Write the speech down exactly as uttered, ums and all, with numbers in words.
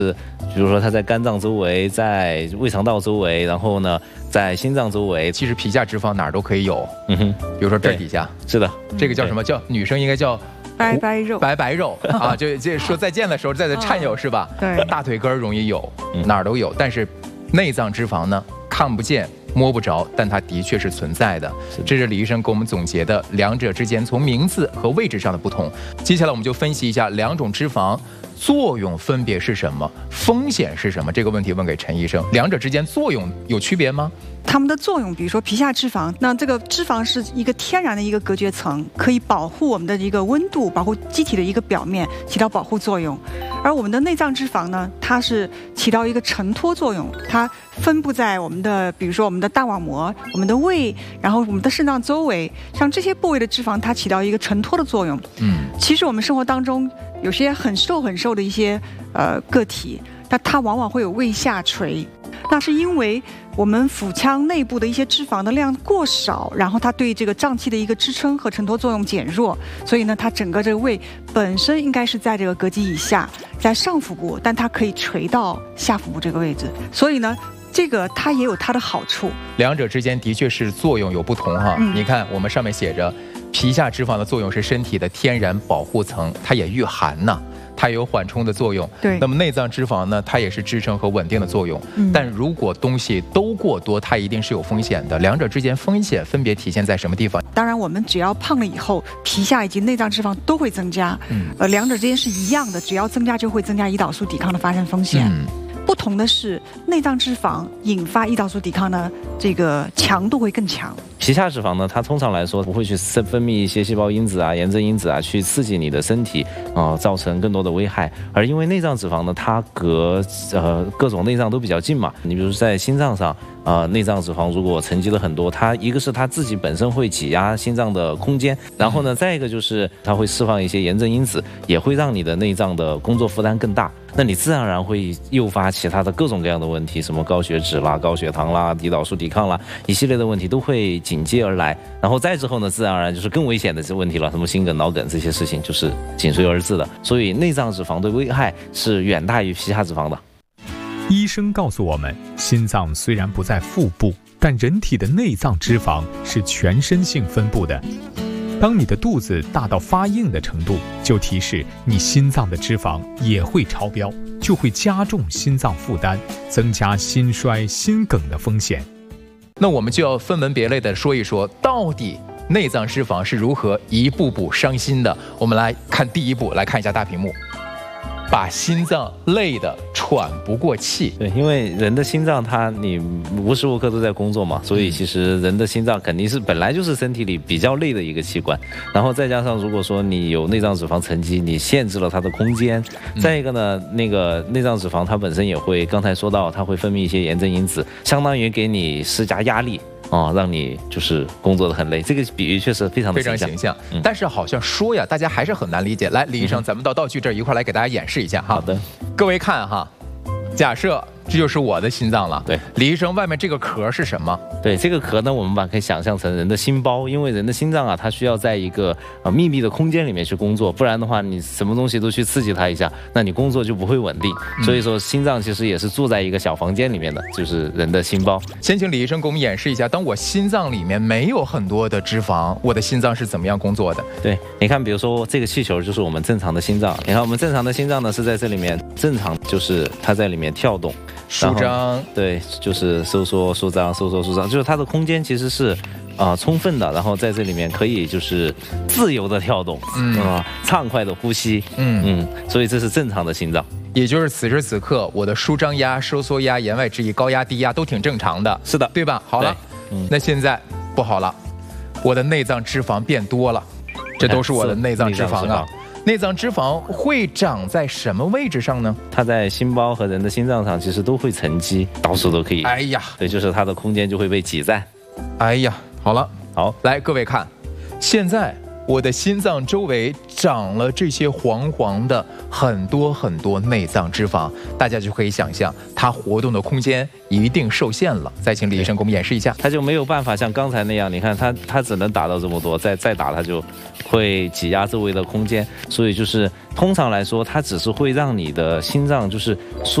是，比如说它在肝脏周围，在胃肠道周围，然后呢，在心脏周围。 其实皮下脂肪哪儿都可以有， 嗯哼， 比如说这儿底下， 是的， 这个叫什么？叫女生应该叫白白肉， 白白肉啊，就就说再见的时候在这颤悠是吧？ 对， 大腿根容易有，哪儿都有，但是内脏脂肪呢，看不见。摸不着，但它的确是存在的。这是李医生给我们总结的两者之间从名字和位置上的不同。接下来我们就分析一下两种脂肪作用分别是什么，风险是什么。这个问题问给陈医生，两者之间作用有区别吗？ 它们的作用，比如说皮下脂肪，那这个脂肪是一个天然的一个隔绝层，可以保护我们的一个温度，保护机体的一个表面，起到保护作用。而我们的内脏脂肪呢，它是起到一个承托作用，它分布在我们的，比如说我们的大网膜、我们的胃，然后我们的肾脏周围，像这些部位的脂肪，它起到一个承托的作用。嗯，其实我们生活当中有些很瘦很瘦的一些呃个体，那它往往会有胃下垂。那是因为我们腹腔内部的一些脂肪的量过少，然后它对这个脏器的一个支撑和承托作用减弱，所以呢，它整个这个胃本身应该是在这个膈肌以下，在上腹部，但它可以垂到下腹部这个位置，所以呢，这个它也有它的好处。 两者之间的确是作用有不同哈。嗯、你看我们上面写着，皮下脂肪的作用是身体的天然保护层，它也御寒呐。它有缓冲的作用， 对。 那么内脏脂肪呢，它也是支撑和稳定的作用。嗯。但如果东西都过多，它一定是有风险的。两者之间风险分别体现在什么地方？ 当然，我们只要胖了以后，皮下以及内脏脂肪都会增加。嗯。呃，两者之间是一样的，只要增加就会增加胰岛素抵抗的发生风险。嗯。不同的是，内脏脂肪引发胰岛素抵抗呢，这个强度会更强。 皮下脂肪呢，它通常来说不会去分泌一些细胞因子啊、炎症因子啊，去刺激你的身体啊、呃，造成更多的危害。而因为内脏脂肪呢，它隔呃各种内脏都比较近嘛，你比如在心脏上。呃，内脏脂肪如果沉积了很多，它一个是它自己本身会挤压心脏的空间，然后呢，再一个就是它会释放一些炎症因子，也会让你的内脏的工作负担更大。那你自然而然会诱发其他的各种各样的问题，什么高血脂啦、高血糖啦、胰岛素抵抗啦，一系列的问题都会紧接而来。然后再之后呢，自然而然就是更危险的这问题了，什么心梗、脑梗这些事情就是紧随而至的。所以内脏脂肪的危害是远大于皮下脂肪的。 医生告诉我们，心脏虽然不在腹部，但人体的内脏脂肪是全身性分布的。当你的肚子大到发硬的程度，就提示你心脏的脂肪也会超标，就会加重心脏负担，增加心衰、心梗的风险。 那我们就要分门别类的说一说，到底内脏脂肪是如何一步步伤心的。我们来看第一步，来看一下大屏幕。把心脏累得喘不过气。 对，因为人的心脏它你无时无刻都在工作嘛，所以其实人的心脏肯定是本来就是身体里比较累的一个器官，然后再加上如果说你有内脏脂肪沉积，你限制了它的空间，再一个呢，那个内脏脂肪它本身也会，刚才说到它会分泌一些炎症因子，相当于给你施加压力。哦，让你就是工作的很累，这个比喻确实非常的非常形象。嗯、但是好像说呀，大家还是很难理解。来，李医生，咱们到道具这儿一块来给大家演示一下哈。 好的， 各位看哈，假设这就是我的心脏了。 对， 李医生，外面这个壳是什么？ 对，这个壳呢，我们把可以想象成人的心包，因为人的心脏啊，它需要在一个呃密闭的空间里面去工作，不然的话，你什么东西都去刺激它一下，那你工作就不会稳定。嗯、所以说，心脏其实也是住在一个小房间里面的，就是人的心包。 先请李医生给我们演示一下，当我心脏里面没有很多的脂肪，我的心脏是怎么样工作的？ 对，你看，比如说这个气球就是我们正常的心脏，你看我们正常的心脏呢是在这里面，正常就是它在里面跳动。 舒张， 对，就是收缩、舒张、收缩、舒张，就是它的空间其实是啊、呃、充分的，然后在这里面可以就是自由的跳动，嗯啊、呃，畅快的呼吸，嗯嗯，所以这是正常的心脏。 也就是此时此刻，我的舒张压、收缩压、言外之意高压、低压都挺正常的， 是的， 对吧？好了，嗯，那现在不好了，我的内脏脂肪变多了，这都是我的内脏脂肪啊。内脏脂肪会长在什么位置上呢？ 它在心包和人的心脏上其实都会沉积，到处都可以。 哎呀， 对，就是它的空间就会被挤占。 哎呀，好了， 好， 来各位看，现在我的心脏周围长了这些黄黄的很多很多内脏脂肪，大家就可以想象它活动的空间一定受限了。再请李医生给我们演示一下， 它就没有办法像刚才那样，你看它它只能打到这么多，再再打它就会挤压周围的空间，所以就是通常来说，它只是会让你的心脏就是